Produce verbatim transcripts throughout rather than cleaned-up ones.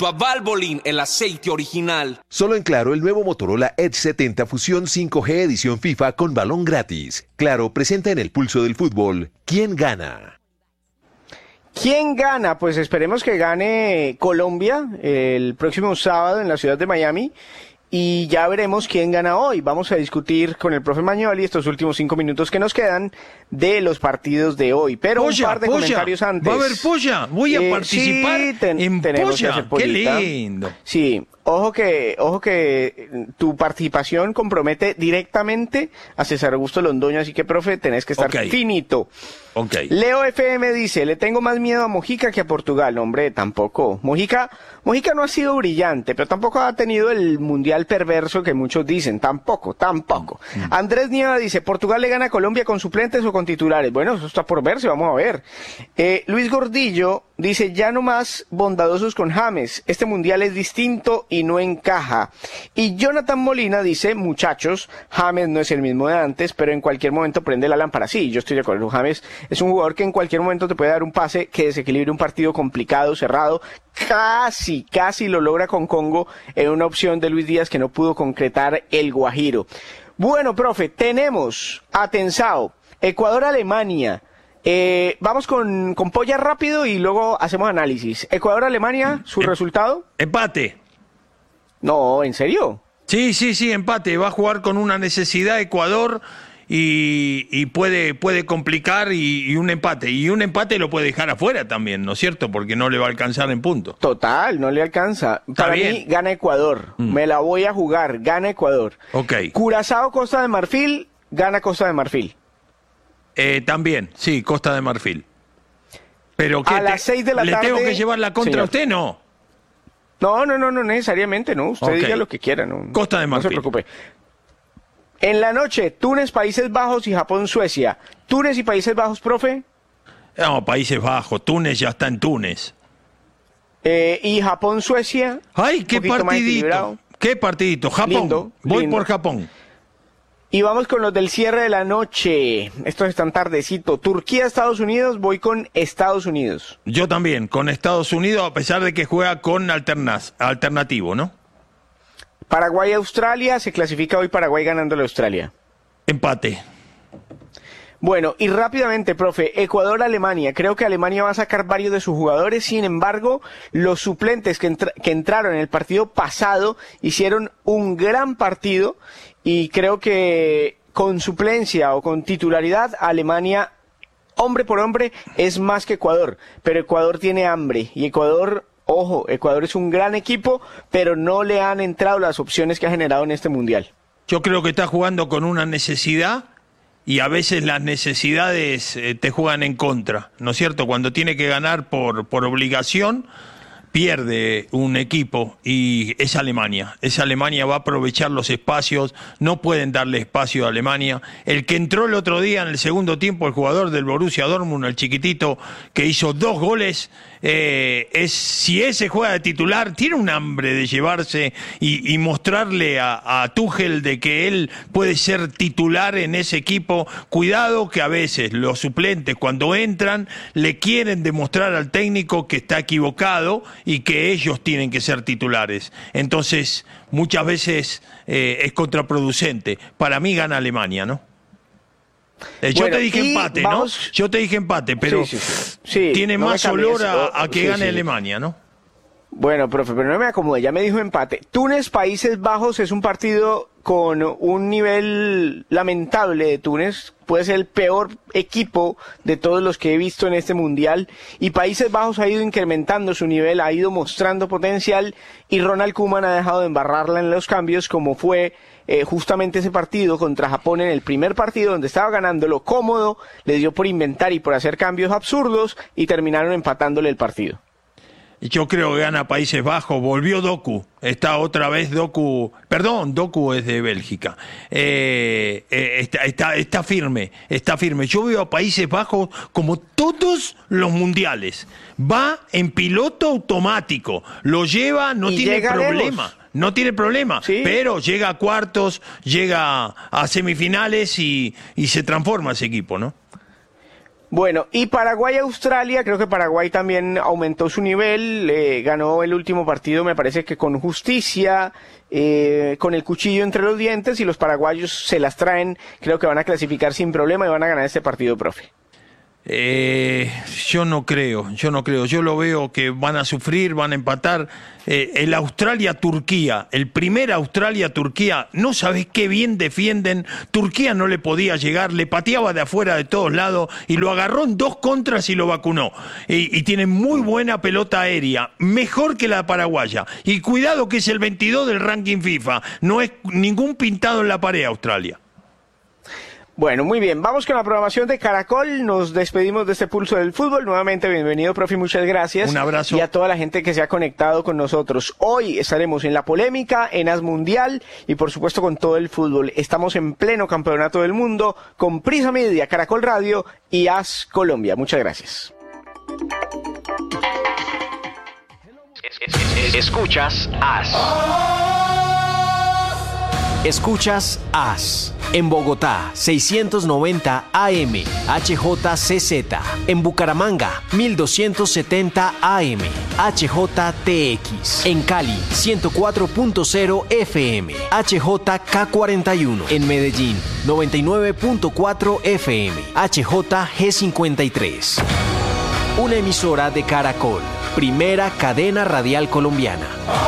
junto a Valvoline, el aceite original. Solo en Claro, el nuevo Motorola Edge setenta Fusión cinco G edición FIFA con balón gratis. Claro, presenta en el pulso del fútbol. ¿Quién gana? ¿Quién gana? Pues esperemos que gane Colombia el próximo sábado en la ciudad de Miami. Y ya veremos quién gana hoy. Vamos a discutir con el profe Magnoli estos últimos cinco minutos que nos quedan de los partidos de hoy. Pero polla, un par de polla. comentarios antes. Va a haber polla. Voy a eh, participar sí, ten, en polla. Qué lindo. Sí, ojo que, ojo que tu participación compromete directamente a César Augusto Londoño, así que, profe, tenés que estar okay. finito. Okay. Leo F M dice, le tengo más miedo a Mojica que a Portugal. Hombre, tampoco. Mojica, Mojica no ha sido brillante, pero tampoco ha tenido el mundial perverso que muchos dicen. Tampoco, tampoco. Mm. Andrés Nieva dice, ¿Portugal le gana a Colombia con suplentes o con titulares? Bueno, eso está por verse, vamos a ver. Eh, Luis Gordillo dice, ya no más bondadosos con James. Este mundial es distinto y no encaja. Y Jonathan Molina dice, muchachos, James no es el mismo de antes, pero en cualquier momento prende la lámpara. Sí, yo estoy de acuerdo. James es un jugador que en cualquier momento te puede dar un pase que desequilibre un partido complicado, cerrado. Casi, casi lo logra con Congo en una opción de Luis Díaz que no pudo concretar el Guajiro. Bueno, profe, tenemos a Tensao, Ecuador-Alemania. Eh, vamos con, con polla rápido y luego hacemos análisis. Ecuador-Alemania, ¿su em, resultado? Empate. No, ¿en serio? Sí, sí, sí, empate. Va a jugar con una necesidad Ecuador y, y puede, puede complicar y, y un empate. Y un empate lo puede dejar afuera también, ¿no es cierto? Porque no le va a alcanzar en punto. Total, no le alcanza. Para bien. mí, gana Ecuador. Mm. Me la voy a jugar, gana Ecuador. Ok. Curazao, Costa de Marfil, gana Costa de Marfil. Eh, también, sí, Costa de Marfil. Pero ¿qué a te, las seis de la ¿le tarde, tengo que llevar la contra señor. a usted? No. No, no, no, no necesariamente, no. Usted okay. diga lo que quiera, no. Costa de Marfil. No se preocupe. En la noche, Túnez, Países Bajos y Japón, Suecia. ¿Túnez y Países Bajos, profe? No, Países Bajos. Túnez ya está en Túnez. Eh, ¿Y Japón, Suecia? ¡Ay, qué partidito! ¡Qué partidito! Japón. Lindo, Voy lindo. por Japón. Y vamos con los del cierre de la noche. Estos están tardecito. Turquía, Estados Unidos, voy con Estados Unidos. Yo también, con Estados Unidos, a pesar de que juega con alternaz, alternativo, ¿no? Paraguay, Australia, se clasifica hoy Paraguay ganándole a Australia. Empate. Bueno, y rápidamente, profe, Ecuador, Alemania. Creo que Alemania va a sacar varios de sus jugadores. Sin embargo, los suplentes que, entra que entraron en el partido pasado hicieron un gran partido. Y creo que con suplencia o con titularidad, Alemania, hombre por hombre, es más que Ecuador. Pero Ecuador tiene hambre. Y Ecuador, ojo, Ecuador es un gran equipo, pero no le han entrado las opciones que ha generado en este mundial. Yo creo que está jugando con una necesidad. Y a veces las necesidades eh, te juegan en contra, ¿no es cierto? Cuando tiene que ganar por, por obligación, pierde un equipo y es Alemania. Esa Alemania va a aprovechar los espacios, no pueden darle espacio a Alemania. El que entró el otro día en el segundo tiempo, el jugador del Borussia Dortmund, el chiquitito, que hizo dos goles, eh, es si ese juega de titular, tiene un hambre de llevarse y, y mostrarle a, a Tuchel de que él puede ser titular en ese equipo. Cuidado que a veces los suplentes cuando entran le quieren demostrar al técnico que está equivocado y que ellos tienen que ser titulares. Entonces, muchas veces eh, es contraproducente. Para mí gana Alemania, ¿no? Eh, yo bueno, te dije empate, vamos... ¿no? Yo te dije empate, pero sí, sí, sí. Sí, tiene no más olor a, a que sí, gane sí. Alemania, ¿no? Bueno, profe, pero no me acomode, ya me dijo empate. Túnez, Países Bajos es un partido con un nivel lamentable de Túnez. Puede ser el peor equipo de todos los que he visto en este mundial. Y Países Bajos ha ido incrementando su nivel, ha ido mostrando potencial. Y Ronald Koeman ha dejado de embarrarla en los cambios, como fue eh, justamente ese partido contra Japón en el primer partido, donde estaba ganándolo cómodo, le dio por inventar y por hacer cambios absurdos y terminaron empatándole el partido. Yo creo que gana Países Bajos. Volvió Doku. Está otra vez Doku. Perdón, Doku es de Bélgica. Eh, eh, está, está, está firme. Está firme. Yo veo a Países Bajos como todos los mundiales. Va en piloto automático. Lo lleva, no tiene problema. No tiene problema. ¿Sí? Pero llega a cuartos, llega a semifinales y, y se transforma ese equipo, ¿no? Bueno, y Paraguay-Australia, creo que Paraguay también aumentó su nivel, eh, ganó el último partido, me parece que con justicia, eh, con el cuchillo entre los dientes, y los paraguayos se las traen, creo que van a clasificar sin problema y van a ganar este partido, profe. Eh, yo no creo, yo no creo, yo lo veo que van a sufrir, van a empatar. Eh, el Australia-Turquía, el primer Australia-Turquía, no sabés qué bien defienden. Turquía no le podía llegar, le pateaba de afuera de todos lados y lo agarró en dos contras y lo vacunó. Y, y tiene muy buena pelota aérea, mejor que la paraguaya. Y cuidado que es el veintidós del ranking FIFA, no es ningún pintado en la pared Australia. Bueno, muy bien, vamos con la programación de Caracol, nos despedimos de este Pulso del Fútbol, nuevamente bienvenido, profe, muchas gracias. Un abrazo. Y a toda la gente que se ha conectado con nosotros. Hoy estaremos en la polémica, en As Mundial y por supuesto con todo el fútbol. Estamos en pleno campeonato del mundo con Prisa Media, Caracol Radio y As Colombia. Muchas gracias. Escuchas As. Escuchas As. En Bogotá, seiscientos noventa A M, H J C Z. En Bucaramanga, mil doscientos setenta A M, H J T X. En Cali, ciento cuatro punto cero F M, H J K cuarenta y uno. En Medellín, noventa y nueve punto cuatro F M, H J G cincuenta y tres. Una emisora de Caracol, primera cadena radial colombiana.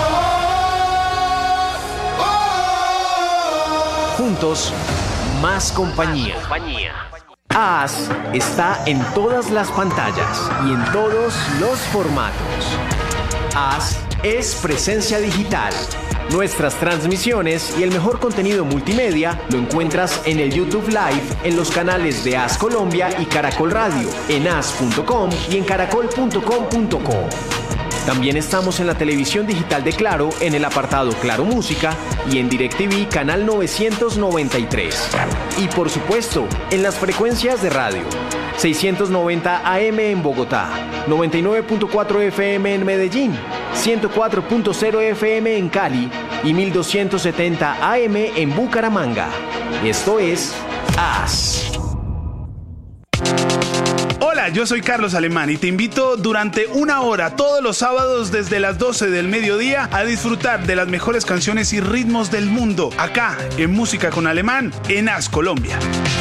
Juntos, más compañía. As está en todas las pantallas y en todos los formatos. As es presencia digital. Nuestras transmisiones y el mejor contenido multimedia lo encuentras en el YouTube Live, en los canales de As Colombia y Caracol Radio, en as punto com y en caracol punto com punto co. También estamos en la televisión digital de Claro, en el apartado Claro Música y en DirecTV canal novecientos noventa y tres. Y por supuesto, en las frecuencias de radio. seiscientos noventa A M en Bogotá, noventa y nueve punto cuatro F M en Medellín, ciento cuatro punto cero F M en Cali y mil doscientos setenta A M en Bucaramanga. Esto es As. Hola, yo soy Carlos Alemán y te invito durante una hora todos los sábados desde las doce del mediodía a disfrutar de las mejores canciones y ritmos del mundo, acá en Música con Alemán, en As Colombia.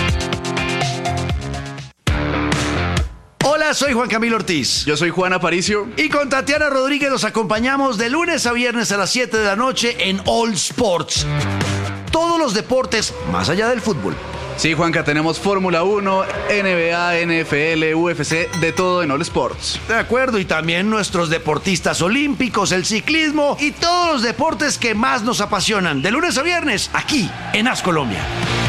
Hola, soy Juan Camilo Ortiz. Yo soy Juan Aparicio. Y con Tatiana Rodríguez nos acompañamos de lunes a viernes a las siete de la noche en All Sports. Todos los deportes más allá del fútbol. Sí, Juanca, tenemos Fórmula uno, N B A, N F L, U F C, de todo en All Sports. De acuerdo, y también nuestros deportistas olímpicos, el ciclismo y todos los deportes que más nos apasionan. De lunes a viernes, aquí en As Colombia.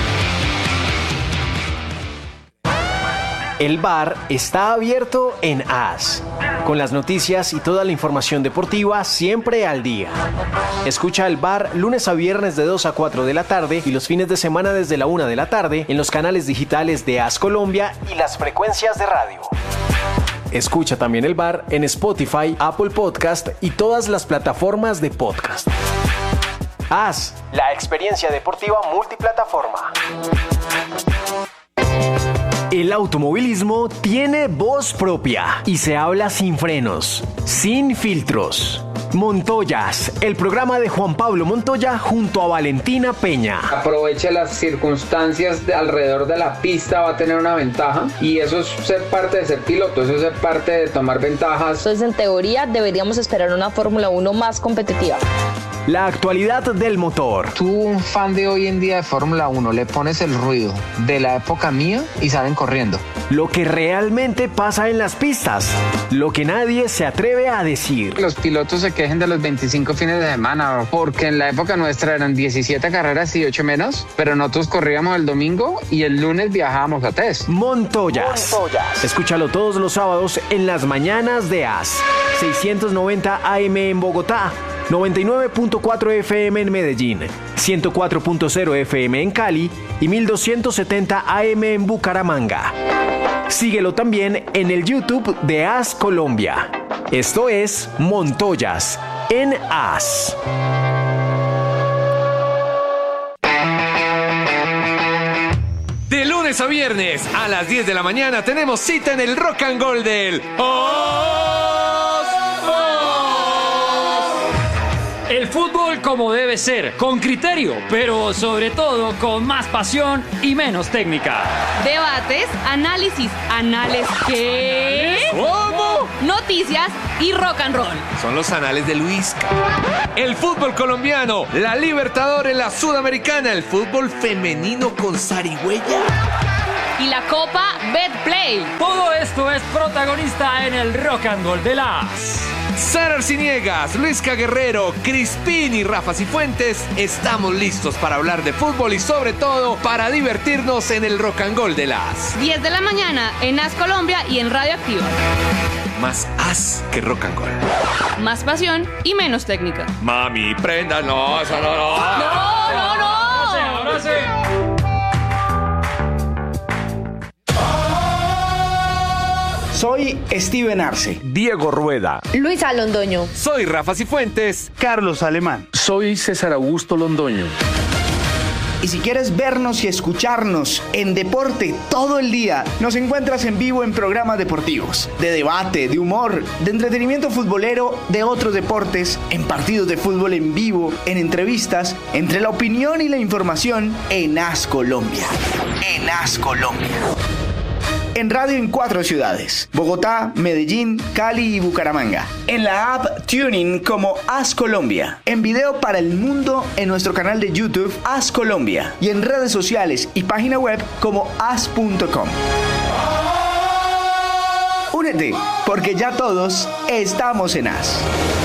El bar está abierto en As, con las noticias y toda la información deportiva siempre al día. Escucha el bar lunes a viernes de dos a cuatro de la tarde y los fines de semana desde la una de la tarde en los canales digitales de As Colombia y las frecuencias de radio. Escucha también el bar en Spotify, Apple Podcast y todas las plataformas de podcast. As, la experiencia deportiva multiplataforma. El automovilismo tiene voz propia y se habla sin frenos, sin filtros. Montoyas, el programa de Juan Pablo Montoya junto a Valentina Peña. Aproveche las circunstancias de alrededor de la pista, va a tener una ventaja y eso es ser parte de ser piloto, eso es ser parte de tomar ventajas. Entonces, en teoría, deberíamos esperar una Fórmula uno más competitiva. La actualidad del motor. Tú, un fan de hoy en día de Fórmula uno, le pones el ruido de la época mía y salen corriendo. Lo que realmente pasa en las pistas. Lo que nadie se atreve a decir. Los pilotos se quejen de los veinticinco fines de semana, porque en la época nuestra eran diecisiete carreras y ocho menos, pero nosotros corríamos el domingo y el lunes viajábamos a test. Montoyas. Montoyas. Escúchalo todos los sábados en las mañanas de As. seiscientos noventa A M en Bogotá, noventa y nueve punto cuatro F M en Medellín, ciento cuatro punto cero F M en Cali y mil doscientos setenta A M en Bucaramanga. Síguelo también en el YouTube de As Colombia. Esto es Montoyas en As. De lunes lunes a viernes a las diez de la mañana tenemos cita en el Rock and Roll del Os. El fútbol como debe ser, con criterio, pero sobre todo con más pasión y menos técnica. Debates, análisis, anales ¿qué? ¿Cómo? Noticias y rock and roll. Son los anales de Luisca. El fútbol colombiano, la Libertadores, la Sudamericana, el fútbol femenino con zarigüeya. Y la Copa Betplay. Todo esto es protagonista en el Rock and Roll de las... Sara Arciniegas, Luisca Guerrero, Crispín y Rafa Cifuentes, estamos listos para hablar de fútbol y sobre todo para divertirnos en el Rock and Roll de las diez de la mañana en As Colombia y en Radio Activa. Más as que rock and roll. Más pasión y menos técnica. Mami, prenda, no, eso no, no. No, no, no. Ahora sí, ahora sí. Soy Steven Arce. Diego Rueda. Luisa Londoño. Soy Rafa Cifuentes. Carlos Alemán. Soy César Augusto Londoño. Y si quieres vernos y escucharnos en deporte todo el día, nos encuentras en vivo en programas deportivos, de debate, de humor, de entretenimiento futbolero, de otros deportes, en partidos de fútbol en vivo, en entrevistas, entre la opinión y la información en As Colombia. En As Colombia. En radio en cuatro ciudades: Bogotá, Medellín, Cali y Bucaramanga. En la app TuneIn como As Colombia. En video para el mundo en nuestro canal de YouTube As Colombia. Y en redes sociales y página web como as punto com. Únete, porque ya todos estamos en As.